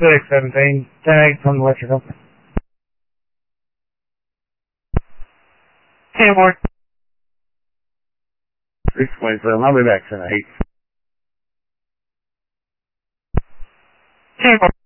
617, 10-8 from the electrical. 10 more. 627, I'll be back tonight. 10 more.